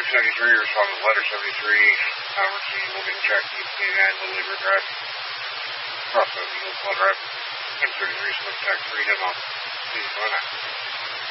73, respond to letter 73, emergency moving check, East 89, Little River Drive. Crossroads, Eagle Flood Drive, M33, switch tax 3, him up. Please go on.